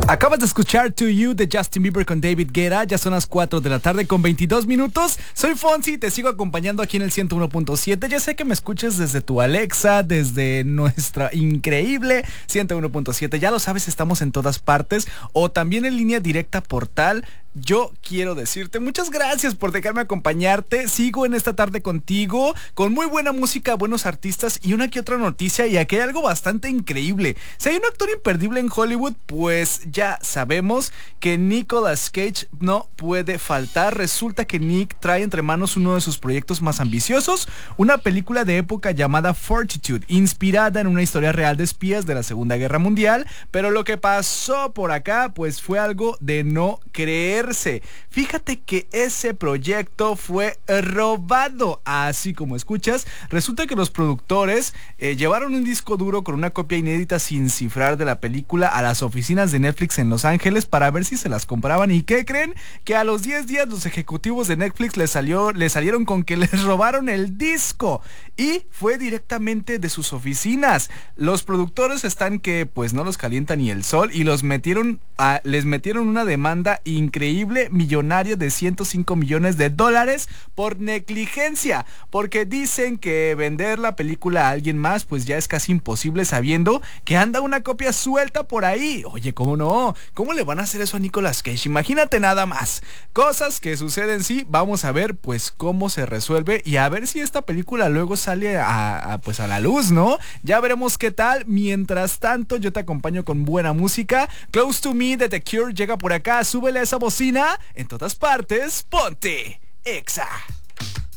Acabas de escuchar To You de Justin Bieber con David Guetta. Ya son las 4 de la tarde con 22 minutos. Soy Fonsi y te sigo acompañando aquí en el 101.7. Ya sé que me escuches desde tu Alexa, desde nuestra increíble 101.7. Ya lo sabes, estamos en todas partes. O también en línea directa portal. Yo quiero decirte muchas gracias por dejarme acompañarte. Sigo en esta tarde contigo, con muy buena música, buenos artistas y una que otra noticia. Y aquí hay algo bastante increíble. Si hay un actor imperdible en Hollywood, pues ya sabemos que Nicolas Cage no puede faltar. Resulta que Nick trae entre manos uno de sus proyectos más ambiciosos, una película de época llamada Fortitude, inspirada en una historia real de espías de la Segunda Guerra Mundial. Pero lo que pasó por acá, pues fue algo de no creer. Fíjate que ese proyecto fue robado, así como escuchas. Resulta que los productores llevaron un disco duro con una copia inédita sin cifrar de la película a las oficinas de Netflix en Los Ángeles para ver si se las compraban. ¿Y qué creen? Que a los 10 días los ejecutivos de Netflix les salieron con que les robaron el disco. Y fue directamente de sus oficinas. Los productores están que pues no los calienta ni el sol y les metieron una demanda increíble, millonaria de $105 millones por negligencia, porque dicen que vender la película a alguien más pues ya es casi imposible sabiendo que anda una copia suelta por ahí. Oye, ¿cómo no? ¿Cómo le van a hacer eso a Nicolas Cage? Imagínate nada más. Cosas que suceden, sí. Vamos a ver pues cómo se resuelve y a ver si esta película luego sale a la luz, ¿no? Ya veremos qué tal. Mientras tanto, yo te acompaño con buena música. Close to Me de The Cure llega por acá. Súbele a esa bocina. En todas partes, ponte Exa.